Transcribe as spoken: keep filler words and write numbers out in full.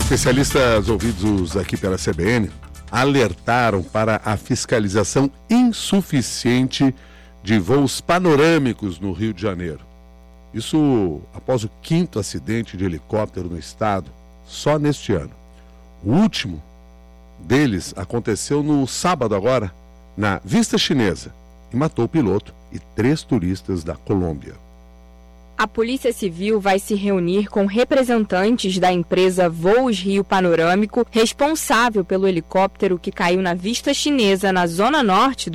Especialistas ouvidos aqui pela C B N alertaram para a fiscalização insuficiente de voos panorâmicos no Rio de Janeiro. Isso após o quinto acidente de helicóptero no estado, só neste ano. O último deles aconteceu no sábado agora, na Vista Chinesa, e matou o piloto e três turistas da Colômbia. A Polícia Civil vai se reunir com representantes da empresa Voos Rio Panorâmico, responsável pelo helicóptero que caiu na Vista Chinesa, na zona norte do